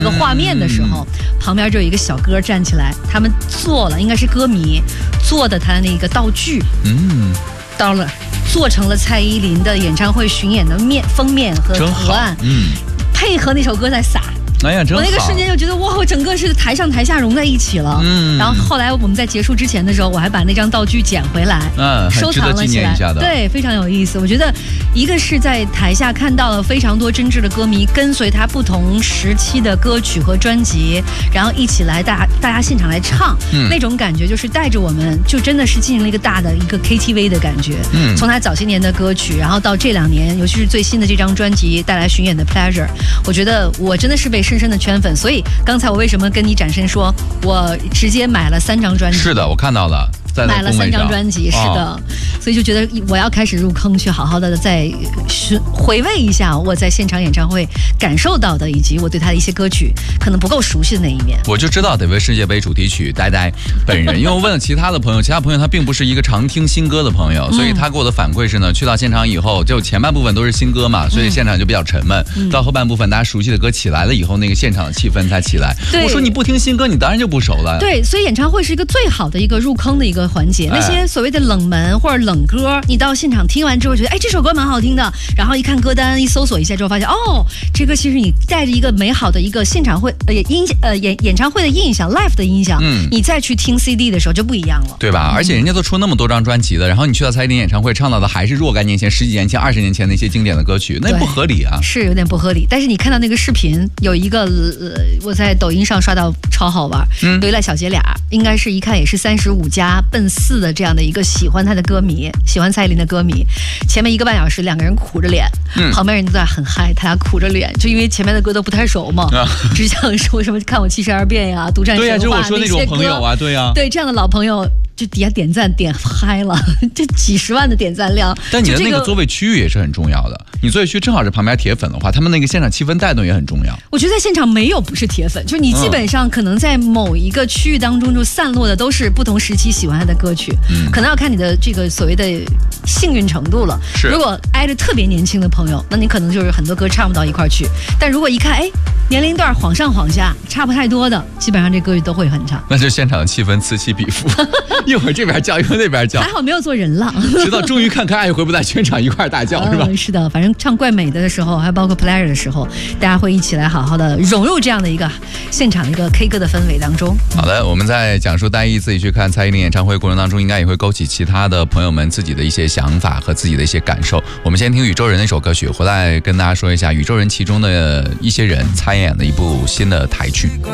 这个画面的时候，旁边就有一个小哥站起来，他们做了，应该是歌迷做的他那个道具，到了做成了蔡依林的演唱会巡演的封面和图案，配合那首歌在撒。 哎呀，真好！ 我那个瞬间就觉得哇，我整个是台上台下融在一起了。然后后来我们在结束之前的时候，我还把那张道具捡回来，收藏了起来。对，非常有意思。我觉得一个是在台下看到了非常多真挚的歌迷跟随他不同时期的歌曲和专辑，然后一起来大家现场来唱，那种感觉就是带着我们，就真的是进行了一个大的一个 KTV 的感觉。从他早些年的歌曲，然后到这2年，尤其是最新的这张专辑带来巡演的 Pleasure， 我觉得我真的是被深深的圈粉，所以刚才我为什么跟你展身说，我直接买了3张专辑。 是的，我看到了， 买了3张专辑，是的，所以就觉得我要开始入坑，去好好的再回味一下我在现场演唱会感受到的，以及我对他的一些歌曲可能不够熟悉的那一面。 我就知道得为世界杯主题曲呆呆本人，因为我问了其他的朋友，其他朋友他并不是一个常听新歌的朋友，所以他给我的反馈是呢，去到现场以后，就前半部分都是新歌嘛，所以现场就比较沉闷，到后半部分大家熟悉的歌起来了以后，那个现场的气氛才起来。我说你不听新歌，你当然就不熟了。 对，所以演唱会是一个最好的一个入坑的一个环节。那些所谓的冷门或者冷歌，你到现场听完之后觉得，哎，这首歌蛮好听的，然后一看歌单，一搜索一下之后发现，哦，这个其实你带着一个美好的一个现场会演唱会的印象 ，live 的印象，你再去听 CD 的时候就不一样了， 对吧？而且人家都出那么多张专辑的，然后你去到蔡依林演唱会唱到的还是若干年前、10几年前、20年前那些经典的歌曲，那不合理啊， 是有点不合理。但是你看到那个视频，有一个我在抖音上刷到超好玩，有一对小姐俩，应该是一看也是35加奔4的这样的一个喜欢她的歌迷，喜欢蔡依林的歌迷，前面1个半小时2个人苦着脸，旁边人都在很嗨，他俩苦着脸，就因为前面的歌都不太熟嘛，只想说什么看我72遍呀、独占神话， 对呀，就是我说那种朋友啊，对呀， 对这样的老朋友。就底下点赞点嗨了，这几10万的点赞量。 但你的那个座位区域也是很重要的，你座位区正好是旁边铁粉的话，他们那个现场气氛带动也很重要。 我觉得在现场没有不是铁粉，就是你基本上可能在某一个区域当中就散落的都是不同时期喜欢他的歌曲，可能要看你的这个所谓的幸运程度了。如果挨着特别年轻的朋友，那你可能就是很多歌唱不到一块去。但如果一看，哎，年龄段晃上晃下差不太多的，基本上这歌曲都会很唱。 那就现场的气氛此起彼伏。一会儿这边叫，一会儿那边叫， 还好没有做人浪， 直到终于看爱回不在全场一块大叫，是吧？ 是的，反正唱怪美的时候，还包括 Pleasure 的时候，大家会一起来好好的融入这样的一个现场的一个 K 歌的氛围当中。 好的，我们在讲述单一自己去看蔡依林演唱会过程当中，应该也会勾起其他的朋友们自己的一些想法和自己的一些感受。我们先听宇宙人那首歌曲，回来跟大家说一下宇宙人其中的一些人参演的一部新的台剧。